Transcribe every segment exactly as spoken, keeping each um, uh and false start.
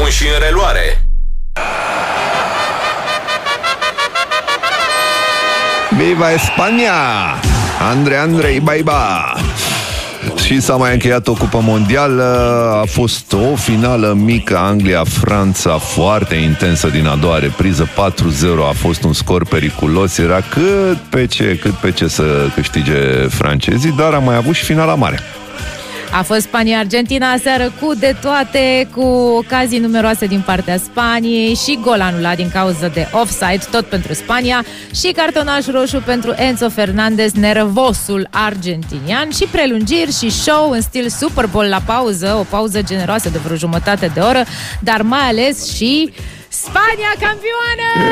bun și în reluare. Viva Spania! Andre, Andrei, baiba! Și s-a mai încheiat o cupă mondială. A fost o finală mică, Anglia-Franța, foarte intensă din a doua repriză, patru zero. A fost un scor periculos. Era cât pe ce, cât pe ce să câștige francezii, dar a mai avut și finala mare. A fost Spania-Argentina aseară cu de toate, cu ocazii numeroase din partea Spaniei și gol anulat din cauză de offside, tot pentru Spania, și cartonaș roșu pentru Enzo Fernandez, nervosul argentinian, și prelungiri și show în stil Super Bowl la pauză, o pauză generoasă de vreo jumătate de oră, dar mai ales și Spania campioană!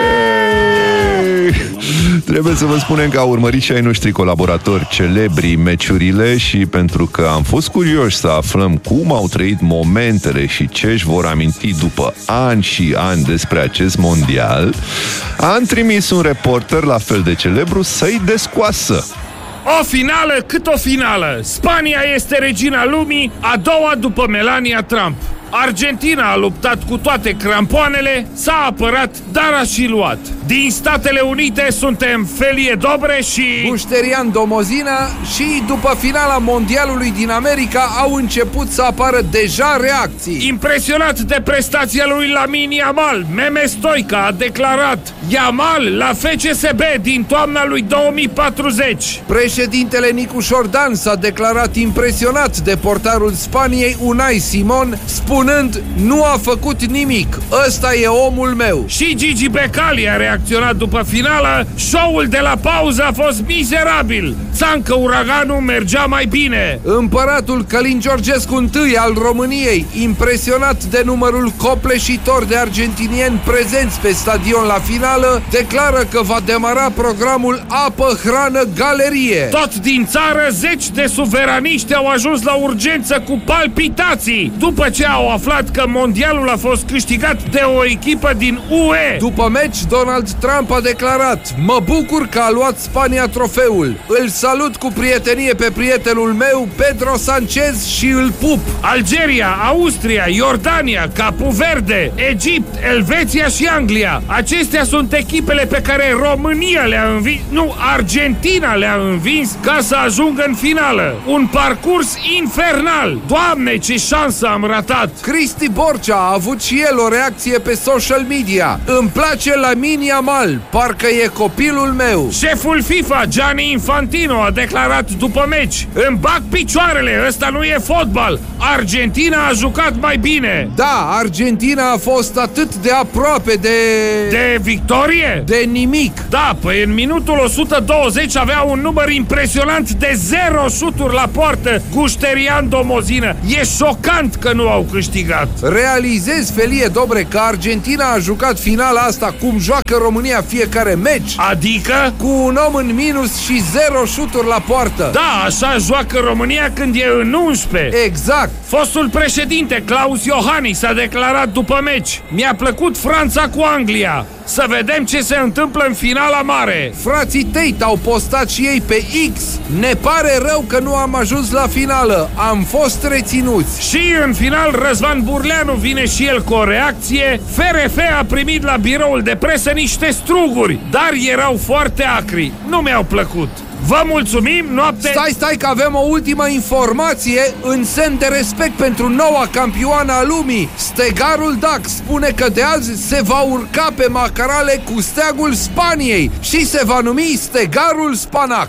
Ei! Trebuie să vă spunem că au urmărit și ai noștri colaboratori celebri meciurile și pentru că am fost curioși să aflăm cum au trăit momentele și ce își vor aminti după ani și ani despre acest mondial, am trimis un reporter la fel de celebru să-i descoasă. O finală cât o finală! Spania este regina lumii, a doua după Melania Trump. Argentina a luptat cu toate crampoanele, s-a apărat, dar a și luat. Din Statele Unite suntem Felie Dobre și Gușterian Domozina și după finala mondialului din America au început să apară deja reacții. Impresionat de prestația lui Lamine Yamal, Meme Stoica a declarat: Yamal la F C S B din toamna lui două mii patruzeci. Președintele Nicu Șordan s-a declarat impresionat de portarul Spaniei Unai Simon, spunând: nu a făcut nimic, ăsta e omul meu. Și Gigi Becali a reacționat după finală: show-ul de la pauză a fost mizerabil, țancă uraganul mergea mai bine. Împăratul Călin Georgescu I al României, impresionat de numărul copleșitor de argentinieni prezenți pe stadion la finală, declară că va demara programul Apă, Hrană, Galerie. Tot din țară, zeci de suveraniști au ajuns la urgență cu palpitații după ce au aflat că mondialul a fost câștigat de o echipă din U E. După meci, Donald Trump a declarat: mă bucur că a luat Spania trofeul. Îl salut cu prietenie pe prietenul meu, Pedro Sanchez, și îl pup. Algeria, Austria, Iordania, Capu Verde, Egipt, Elveția și Anglia. Acestea sunt echipele pe care România le-a învins, nu, Argentina le-a învins ca să ajungă în finală. Un parcurs infernal. Doamne, ce șansă am ratat! Cristi Borcea a avut și el o reacție pe social media. Îmi place Lamine Yamal, parcă e copilul meu. Șeful FIFA, Gianni Infantino, a declarat după meci: îmi bag picioarele, ăsta nu e fotbal. Argentina a jucat mai bine. Da, Argentina a fost atât de aproape de... De victorie? De nimic. Da, păi în minutul o sută douăzeci avea un număr impresionant de zero șuturi la poartă Gușterian Domozină. E șocant că nu au câștigat. Realizez, Felie Dobre, că Argentina a jucat finala asta cum joacă România fiecare meci. Adică? Cu un om în minus și zero șuturi la poartă. Da, așa joacă România când e în unsprezece. Exact. Fostul președinte Claus Iohannis a declarat după meci: mi-a plăcut Franța cu Anglia. Să vedem ce se întâmplă în finala mare. Frații Tate au postat și ei pe X: ne pare rău că nu am ajuns la finală, am fost reținuți. Și în final Răzvan Burleanu vine și el cu o reacție: F R F a primit la biroul de presă niște struguri, dar erau foarte acri, nu mi-au plăcut. Vă mulțumim, noapte... Stai, stai că avem o ultimă informație în semn de respect pentru noua campioană a lumii. Stegarul Dac spune că de azi se va urca pe macarale cu steagul Spaniei și se va numi Stegarul Spanac.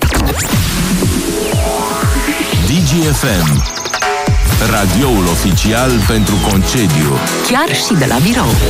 D G F M, radioul oficial pentru concediu. Chiar și de la birou.